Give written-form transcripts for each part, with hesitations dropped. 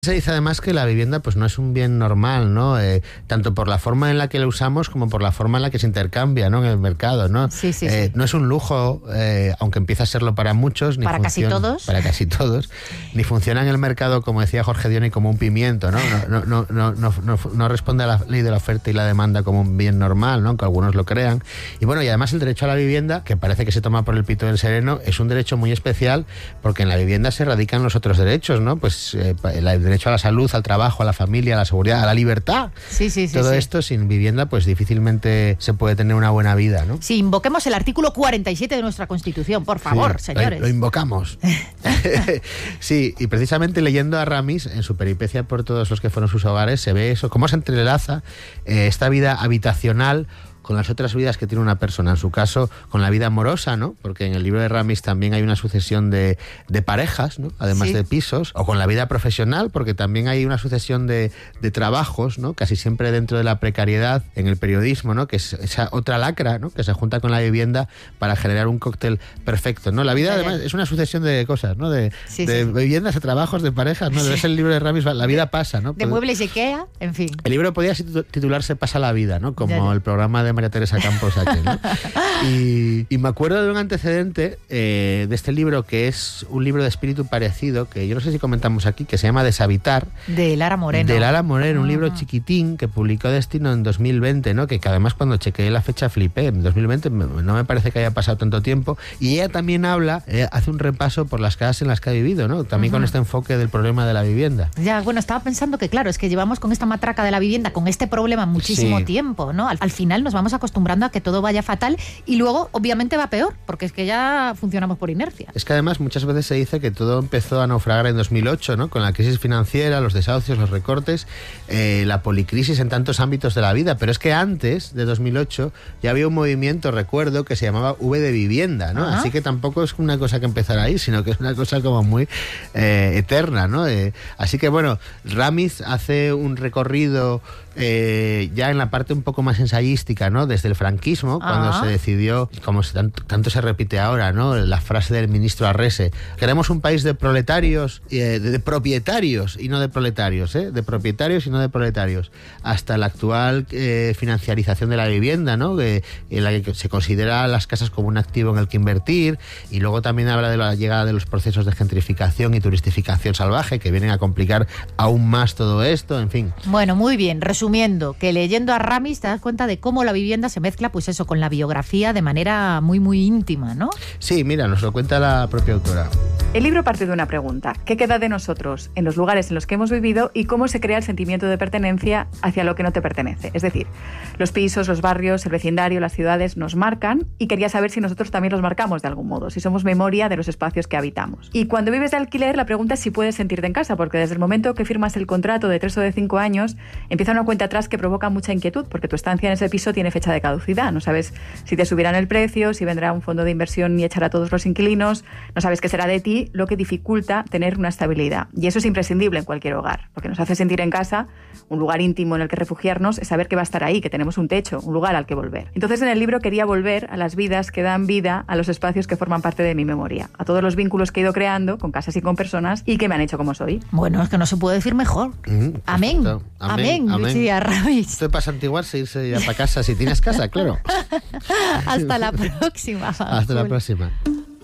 Se dice además que la vivienda pues no es un bien normal, ¿no? Tanto por la forma en la que la usamos como por la forma en la que se intercambia, ¿no? En el mercado, ¿no? Sí. No es un lujo, aunque empieza a serlo para muchos. Para casi todos. Para casi todos. Ni funciona en el mercado, como decía Jorge Dioni, como un pimiento, ¿no? No responde a la ley de la oferta y la demanda como un bien normal, ¿no? Aunque algunos lo crean. Y bueno, y además el derecho a la vivienda, que parece que se toma por el pito del sereno, es un derecho muy especial porque en la vivienda se radican los otros derechos, ¿no? Pues el derecho a la salud, al trabajo, a la familia, a la seguridad, a la libertad. Todo esto sin vivienda pues difícilmente se puede tener una buena vida, ¿no? Sí, invoquemos el artículo 47 de nuestra Constitución, por favor, señores. Lo invocamos. Sí, y precisamente leyendo a Ramis en su peripecia por todos los que fueron sus hogares, se ve eso, cómo se entrelaza esta vida habitacional con las otras vidas que tiene una persona, en su caso con la vida amorosa, ¿no? Porque en el libro de Ramis también hay una sucesión de parejas, ¿no? Además de pisos, o con la vida profesional, porque también hay una sucesión de trabajos, ¿no? Casi siempre dentro de la precariedad en el periodismo, ¿no? Que es esa otra lacra, ¿no? Que se junta con la vivienda para generar un cóctel perfecto, ¿no? La vida además es una sucesión de cosas, ¿no? De viviendas, de trabajos, de parejas, ¿no? Es el libro de Ramis, la vida pasa, ¿no? De muebles IKEA, en fin. El libro podría titularse Pasa la vida, ¿no? Como el programa de María Teresa Campos aquí, ¿no? Y me acuerdo de un antecedente de este libro, que es un libro de espíritu parecido, que yo no sé si comentamos aquí, que se llama Deshabitar. De Lara Moreno. De Lara Moreno, un libro chiquitín que publicó Destino en 2020, ¿no? Que además cuando chequeé la fecha flipé. En 2020 no me parece que haya pasado tanto tiempo. Y ella también habla, hace un repaso por las casas en las que ha vivido, ¿no? También con este enfoque del problema de la vivienda. Ya, bueno, estaba pensando que claro, es que llevamos con esta matraca de la vivienda, con este problema muchísimo tiempo, ¿no? Al final nos vamos acostumbrando a que todo vaya fatal y luego obviamente va peor, porque es que ya funcionamos por inercia. Es que además muchas veces se dice que todo empezó a naufragar en 2008, ¿no? Con la crisis financiera, los desahucios, los recortes, la policrisis en tantos ámbitos de la vida, pero es que antes de 2008 ya había un movimiento, recuerdo, que se llamaba V de Vivienda, ¿no? Así que tampoco es una cosa que empezara ahí, sino que es una cosa como muy eterna, ¿no? Así que bueno, Ramis hace un recorrido ya en la parte un poco más ensayística, ¿no? Desde el franquismo, cuando se decidió, como tanto se repite ahora, ¿no? La frase del ministro Arrese: queremos un país de proletarios, de propietarios y no de proletarios, de propietarios y no de proletarios, hasta la actual financiarización de la vivienda, ¿no? En la que se considera las casas como un activo en el que invertir, y luego también habla de la llegada de los procesos de gentrificación y turistificación salvaje que vienen a complicar aún más todo esto, en fin. Bueno, muy bien. Resumiendo, que leyendo a Ramis te das cuenta de cómo la vivienda se mezcla, pues eso, con la biografía de manera muy, muy íntima, ¿no? Sí, mira, nos lo cuenta la propia autora. El libro parte de una pregunta: ¿qué queda de nosotros en los lugares en los que hemos vivido y cómo se crea el sentimiento de pertenencia hacia lo que no te pertenece? Es decir, los pisos, los barrios, el vecindario, las ciudades nos marcan, y quería saber si nosotros también los marcamos de algún modo, si somos memoria de los espacios que habitamos. Y cuando vives de alquiler, la pregunta es si puedes sentirte en casa, porque desde el momento que firmas el contrato de 3 o de 5 años, empieza una cuenta atrás que provoca mucha inquietud, porque tu estancia en ese piso tiene fecha de caducidad. No sabes si te subirán el precio, si vendrá un fondo de inversión y echará a todos los inquilinos, no sabes qué será de ti, lo que dificulta tener una estabilidad. Y eso es imprescindible en cualquier hogar, porque nos hace sentir en casa, un lugar íntimo en el que refugiarnos, es saber que va a estar ahí, que tenemos un techo, un lugar al que volver. Entonces en el libro quería volver a las vidas que dan vida a los espacios que forman parte de mi memoria, a todos los vínculos que he ido creando con casas y con personas y que me han hecho como soy. Bueno, es que no se puede decir mejor. Amén. Amén. Lucía Ramis. Esto es para santiguarse, irse ya para casa, si tienes casa, claro. Hasta la próxima. Hasta la próxima.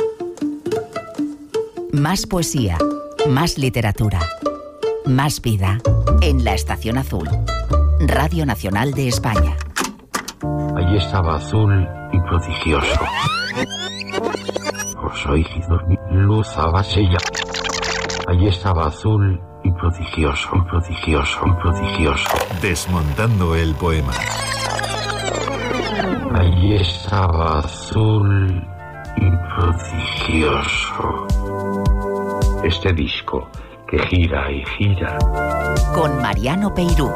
Más poesía, más literatura, más vida en La Estación Azul, Radio Nacional de España. Allí estaba azul y prodigioso. Los oídos luz abasella. Allí estaba azul y prodigioso, prodigioso, prodigioso. Desmontando el poema. Allí estaba azul y prodigioso. Este disco que gira y gira. Con Mariano Peirú.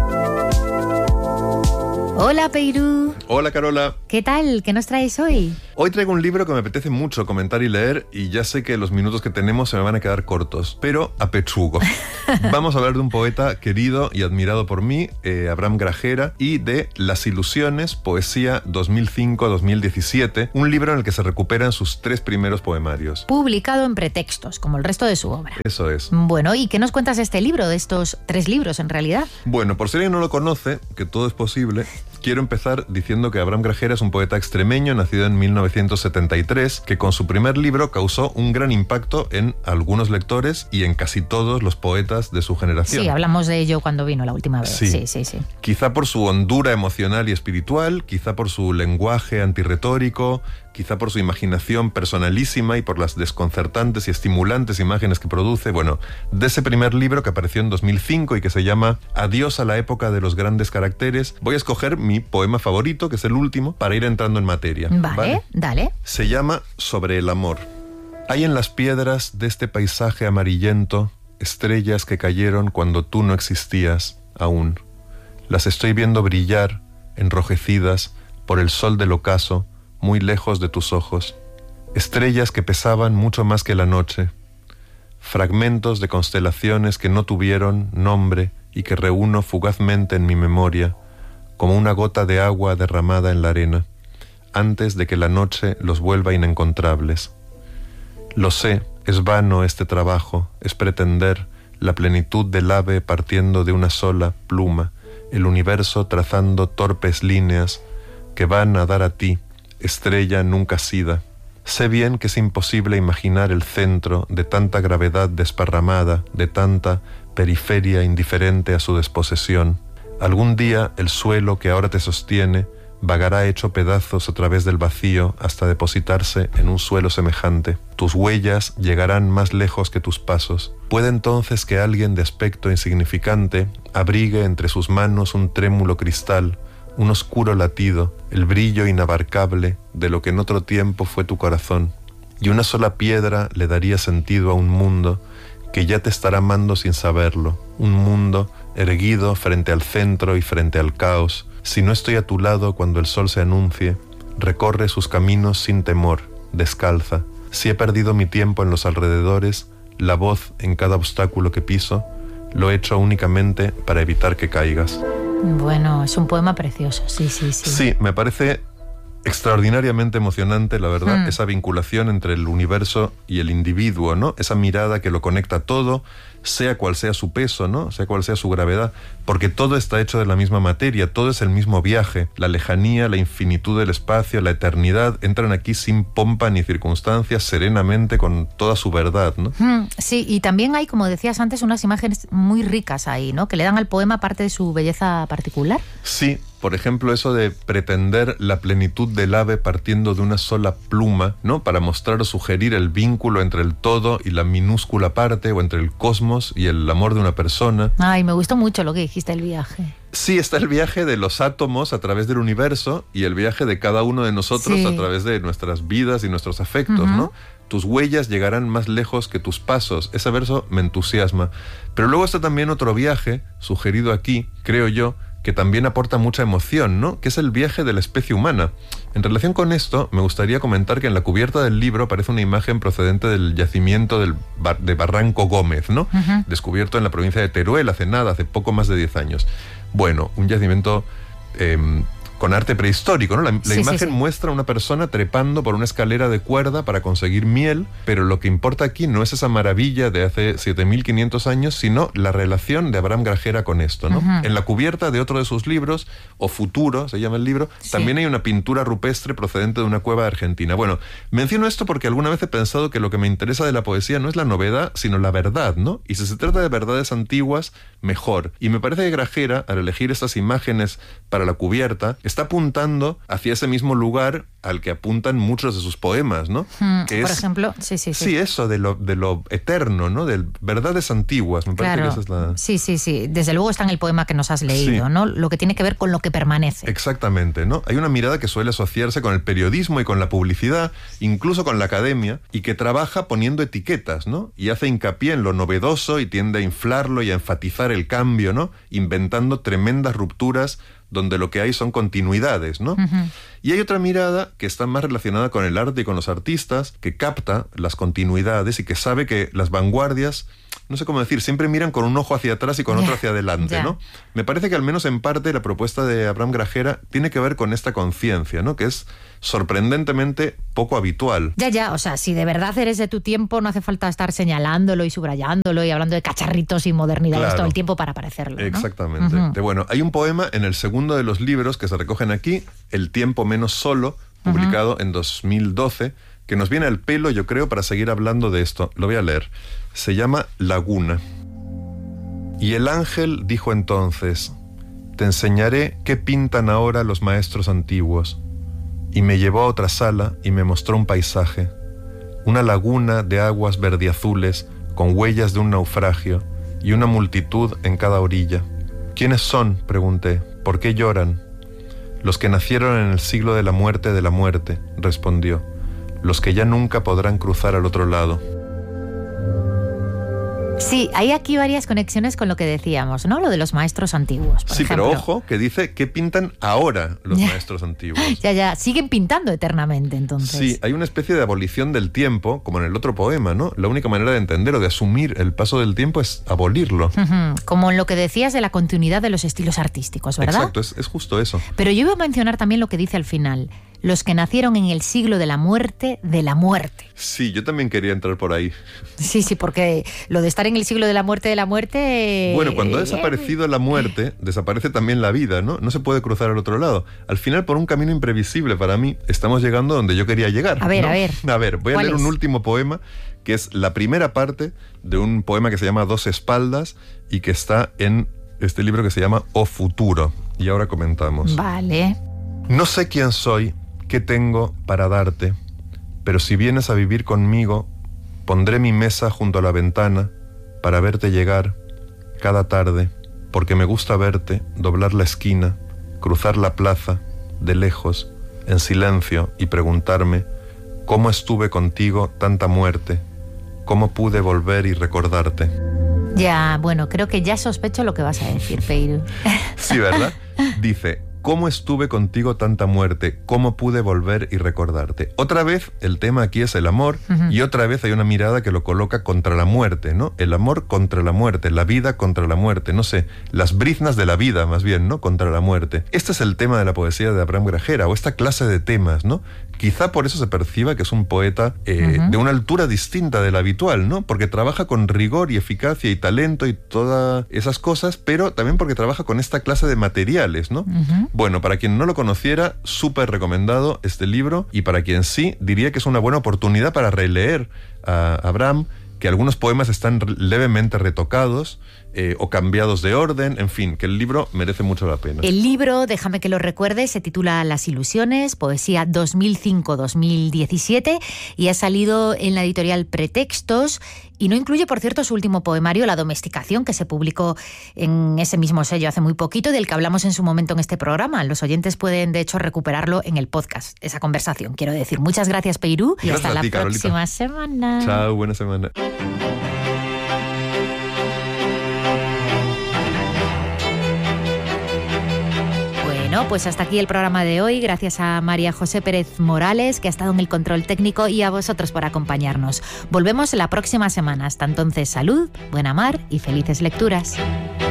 Hola, Peirú. Hola, Carola. ¿Qué tal? ¿Qué nos traes hoy? Hoy traigo un libro que me apetece mucho comentar y leer, y ya sé que los minutos que tenemos se me van a quedar cortos, pero apechugo. Vamos a hablar de un poeta querido y admirado por mí, Abraham Grajera, y de Las Ilusiones, poesía 2005-2017, un libro en el que se recuperan sus 3 primeros poemarios. Publicado en Pretextos, como el resto de su obra. Eso es. Bueno, ¿y qué nos cuentas de este libro, de estos 3 libros en realidad? Bueno, por si alguien no lo conoce, que todo es posible, quiero empezar diciendo que Abraham Grajera es un poeta extremeño nacido en 1973, que con su primer libro causó un gran impacto en algunos lectores y en casi todos los poetas de su generación. Sí, hablamos de ello cuando vino la última vez. Sí. Quizá por su hondura emocional y espiritual, quizá por su lenguaje antirretórico, quizá por su imaginación personalísima y por las desconcertantes y estimulantes imágenes que produce. Bueno, de ese primer libro que apareció en 2005 y que se llama Adiós a la época de los grandes caracteres, voy a escoger mi poema favorito, que es el último, para ir entrando en materia. Vale, dale. Se llama Sobre el amor. Hay en las piedras de este paisaje amarillento estrellas que cayeron cuando tú no existías aún. Las estoy viendo brillar, enrojecidas por el sol del ocaso, muy lejos de tus ojos. Estrellas que pesaban mucho más que la noche. Fragmentos de constelaciones que no tuvieron nombre y que reúno fugazmente en mi memoria, como una gota de agua derramada en la arena, antes de que la noche los vuelva inencontrables. Lo sé, es vano este trabajo, es pretender la plenitud del ave partiendo de una sola pluma, el universo trazando torpes líneas que van a dar a ti, estrella nunca sida. Sé bien que es imposible imaginar el centro de tanta gravedad desparramada, de tanta periferia indiferente a su desposesión. Algún día el suelo que ahora te sostiene vagará hecho pedazos a través del vacío hasta depositarse en un suelo semejante. Tus huellas llegarán más lejos que tus pasos. Puede entonces que alguien de aspecto insignificante abrigue entre sus manos un trémulo cristal, un oscuro latido, el brillo inabarcable de lo que en otro tiempo fue tu corazón. Y una sola piedra le daría sentido a un mundo que ya te estará amando sin saberlo, un mundo erguido frente al centro y frente al caos. Si no estoy a tu lado cuando el sol se anuncie, recorre sus caminos sin temor, descalza. Si he perdido mi tiempo en los alrededores, la voz en cada obstáculo que piso, lo he hecho únicamente para evitar que caigas. Bueno, es un poema precioso, sí. Sí, me parece extraordinariamente emocionante, la verdad, esa vinculación entre el universo y el individuo, ¿no? Esa mirada que lo conecta todo, sea cual sea su peso, ¿no? Sea cual sea su gravedad, porque todo está hecho de la misma materia, todo es el mismo viaje. La lejanía, la infinitud del espacio, la eternidad, entran aquí sin pompa ni circunstancias, serenamente, con toda su verdad, ¿no? Sí, y también hay, como decías antes, unas imágenes muy ricas ahí, ¿no? Que le dan al poema parte de su belleza particular. Sí. Por ejemplo, eso de pretender la plenitud del ave partiendo de una sola pluma, ¿no? Para mostrar o sugerir el vínculo entre el todo y la minúscula parte, o entre el cosmos y el amor de una persona. Ay, me gustó mucho lo que dijiste, el viaje. Sí, está el viaje de los átomos a través del universo y el viaje de cada uno de nosotros a través de nuestras vidas y nuestros afectos, ¿no? Tus huellas llegarán más lejos que tus pasos. Ese verso me entusiasma. Pero luego está también otro viaje, sugerido aquí, creo yo, que también aporta mucha emoción, ¿no? Que es el viaje de la especie humana. En relación con esto, me gustaría comentar que en la cubierta del libro aparece una imagen procedente del yacimiento de Barranco Gómez, ¿no? Descubierto en la provincia de Teruel hace poco más de 10 años. Bueno, un yacimiento con arte prehistórico, ¿no? La imagen muestra a una persona trepando por una escalera de cuerda para conseguir miel, pero lo que importa aquí no es esa maravilla de hace 7.500 años, sino la relación de Abraham Grajera con esto, ¿no? En la cubierta de otro de sus libros, O Futuro, se llama el libro, también hay una pintura rupestre procedente de una cueva de Argentina. Bueno, menciono esto porque alguna vez he pensado que lo que me interesa de la poesía no es la novedad, sino la verdad, ¿no? Y si se trata de verdades antiguas, mejor. Y me parece que Grajera, al elegir estas imágenes para la cubierta, está apuntando hacia ese mismo lugar al que apuntan muchos de sus poemas, ¿no? Que por ejemplo, sí, eso de lo eterno, ¿no? De verdades antiguas, me parece que esa es la... Sí. Desde luego está en el poema que nos has leído, ¿no? Lo que tiene que ver con lo que permanece. Exactamente, ¿no? Hay una mirada que suele asociarse con el periodismo y con la publicidad, incluso con la academia, y que trabaja poniendo etiquetas, ¿no? Y hace hincapié en lo novedoso y tiende a inflarlo y a enfatizar el cambio, ¿no? Inventando tremendas rupturas donde lo que hay son continuidades, ¿no? Y hay otra mirada que está más relacionada con el arte y con los artistas, que capta las continuidades y que sabe que las vanguardias, no sé cómo decir, siempre miran con un ojo hacia atrás y con otro hacia adelante, ¿no? Me parece que al menos en parte la propuesta de Abraham Grajera tiene que ver con esta conciencia, ¿no? Que es sorprendentemente poco habitual. O sea, si de verdad eres de tu tiempo, no hace falta estar señalándolo y subrayándolo y hablando de cacharritos y modernidades todo el tiempo para parecerlo, ¿no? Exactamente. Bueno, hay un poema en el segundo de los libros que se recogen aquí, El tiempo menos solo, publicado en 2012, que nos viene al pelo, yo creo, para seguir hablando de esto. Lo voy a leer. Se llama Laguna. Y el ángel dijo entonces: te enseñaré qué pintan ahora los maestros antiguos. Y me llevó a otra sala y me mostró un paisaje, una laguna de aguas verdiazules con huellas de un naufragio y una multitud en cada orilla. ¿Quiénes son?, pregunté. ¿Por qué lloran? Los que nacieron en el siglo de la muerte, respondió. Los que ya nunca podrán cruzar al otro lado. Sí, hay aquí varias conexiones con lo que decíamos, ¿no? Lo de los maestros antiguos, por ejemplo. Pero ojo, que dice que pintan ahora los maestros antiguos. Siguen pintando eternamente, entonces. Sí, hay una especie de abolición del tiempo, como en el otro poema, ¿no? La única manera de entender o de asumir el paso del tiempo es abolirlo. Como en lo que decías de la continuidad de los estilos artísticos, ¿verdad? Exacto, es justo eso. Pero yo iba a mencionar también lo que dice al final. Los que nacieron en el siglo de la muerte. Sí, yo también quería entrar por ahí. Sí, porque lo de estar en el siglo de la muerte... Bueno, cuando ha desaparecido la muerte, desaparece también la vida, ¿no? No se puede cruzar al otro lado. Al final, por un camino imprevisible para mí, estamos llegando donde yo quería llegar. A ver. A ver, voy a leer un último poema, que es la primera parte de un poema que se llama Dos espaldas y que está en este libro que se llama O Futuro. Y ahora comentamos. Vale. No sé quién soy, qué tengo para darte, pero si vienes a vivir conmigo, pondré mi mesa junto a la ventana para verte llegar cada tarde, porque me gusta verte doblar la esquina, cruzar la plaza, de lejos, en silencio, y preguntarme cómo estuve contigo tanta muerte, cómo pude volver y recordarte. Bueno, creo que ya sospecho lo que vas a decir, Peiru. Sí, ¿verdad? Dice: ¿cómo estuve contigo tanta muerte? ¿Cómo pude volver y recordarte? Otra vez, el tema aquí es el amor, y otra vez hay una mirada que lo coloca contra la muerte, ¿no? El amor contra la muerte, la vida contra la muerte, no sé, las briznas de la vida, más bien, ¿no? Contra la muerte. Este es el tema de la poesía de Abraham Grajera, o esta clase de temas, ¿no? Quizá por eso se perciba que es un poeta de una altura distinta de la habitual, ¿no? Porque trabaja con rigor y eficacia y talento y todas esas cosas, pero también porque trabaja con esta clase de materiales, ¿no? Bueno, para quien no lo conociera, súper recomendado este libro, y para quien sí, diría que es una buena oportunidad para releer a Abraham, que algunos poemas están levemente retocados o cambiados de orden, en fin, que el libro merece mucho la pena. El libro, déjame que lo recuerde, se titula Las Ilusiones, poesía 2005-2017, y ha salido en la editorial Pretextos, y no incluye, por cierto, su último poemario, La Domesticación, que se publicó en ese mismo sello hace muy poquito, del que hablamos en su momento en este programa. Los oyentes pueden, de hecho, recuperarlo en el podcast, esa conversación, quiero decir. Muchas gracias, Peiru, y hasta la próxima semana. Chao, buena semana. Bueno, pues hasta aquí el programa de hoy. Gracias a María José Pérez Morales, que ha estado en el control técnico, y a vosotros por acompañarnos. Volvemos la próxima semana. Hasta entonces, salud, buena mar y felices lecturas.